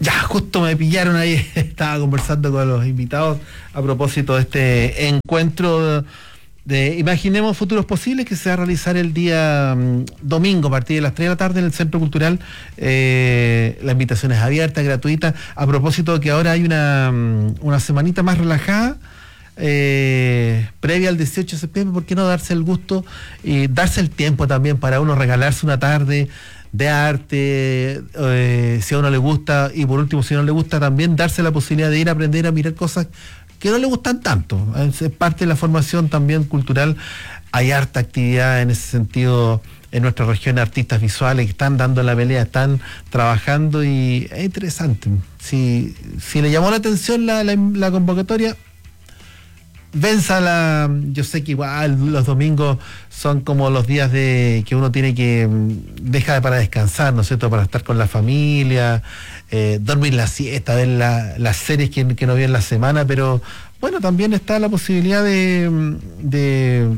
Ya, justo me pillaron ahí, estaba conversando con los invitados a propósito de este encuentro de Imaginemos Futuros Posibles que se va a realizar el día domingo a partir de las 3 de la tarde en el Centro Cultural. La invitación es abierta, gratuita. A propósito de que ahora hay una semanita más relajada, previa al 18 de septiembre, ¿por qué no darse el gusto y darse el tiempo también para uno regalarse una tarde de arte, si a uno le gusta, y por último, si no le gusta, también darse la posibilidad de ir a aprender a mirar cosas que no le gustan tanto? Es parte de la formación también cultural. Hay harta actividad en ese sentido en nuestra región, artistas visuales que están dando la pelea, están trabajando y es interesante. Si le llamó la atención la convocatoria, vénsala. Yo sé que igual los domingos son como los días que uno tiene que dejar para descansar, ¿no es cierto? Para estar con la familia, dormir la siesta, ver las series que no vio en la semana, pero bueno, también está la posibilidad de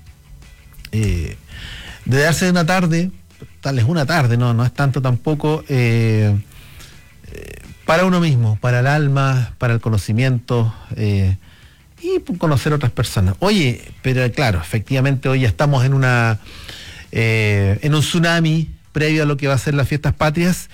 darse una tarde, tal vez una tarde, no es tanto tampoco, para uno mismo, para el alma, para el conocimiento, y conocer otras personas. Oye, pero claro, efectivamente hoy ya estamos en un tsunami previo a lo que va a ser las fiestas patrias,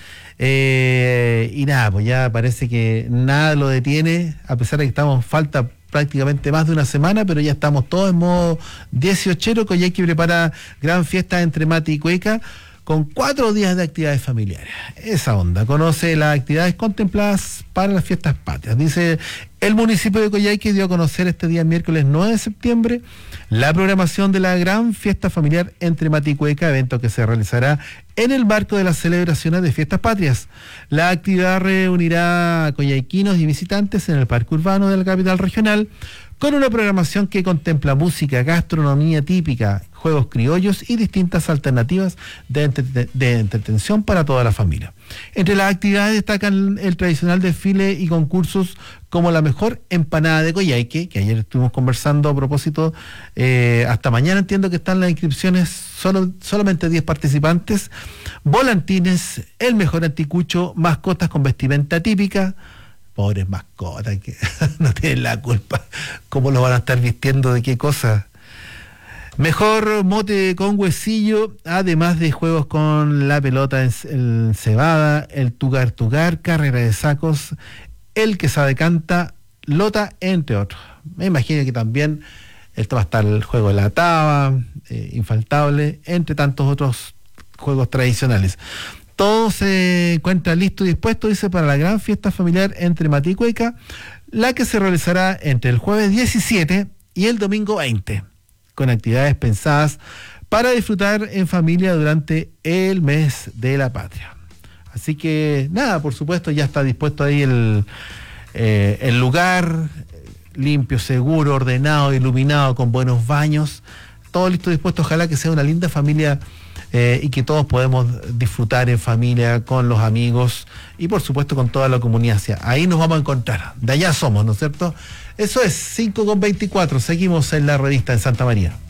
y nada, pues ya parece que nada lo detiene, a pesar de que falta prácticamente más de una semana, pero ya estamos todos en modo 18ero, que hoy prepara gran fiesta entre Mati y Cueca, con 4 días de actividades familiares. Esa onda. Conoce las actividades contempladas para las fiestas patrias. Dice, el municipio de Coyhaique dio a conocer este día miércoles 9 de septiembre la programación de la gran fiesta familiar entre Mati y Cueca, evento que se realizará en el marco de las celebraciones de fiestas patrias. La actividad reunirá a coyhaiquinos y visitantes en el parque urbano de la capital regional, con una programación que contempla música, gastronomía típica, juegos criollos y distintas alternativas de entretención para toda la familia. Entre las actividades destacan el tradicional desfile y concursos como la mejor empanada de Coyhaique, que ayer estuvimos conversando a propósito, hasta mañana entiendo que están las inscripciones, solamente 10 participantes, volantines, el mejor anticucho, mascotas con vestimenta típica. Pobres mascotas que no tienen la culpa. ¿Cómo lo van a estar vistiendo? ¿De qué cosa? Mejor mote con huesillo, además de juegos con la pelota en cebada, el tugar, carrera de sacos, el que sabe canta, lota, entre otros. Me imagino que también esto va a estar el juego de la taba, infaltable, entre tantos otros juegos tradicionales. Todo se encuentra listo y dispuesto, dice, para la gran fiesta familiar entre Mati y Cueca, la que se realizará entre el jueves 17 y el domingo 20, con actividades pensadas para disfrutar en familia durante el mes de la patria. Así que, nada, por supuesto, ya está dispuesto ahí el lugar, limpio, seguro, ordenado, iluminado, con buenos baños, todo listo y dispuesto. Ojalá que sea una linda familia, y que todos podemos disfrutar en familia, con los amigos y por supuesto con toda la comunidad. Ahí nos vamos a encontrar, de allá somos, ¿no es cierto? Eso es 5:24, seguimos en la revista en Santa María.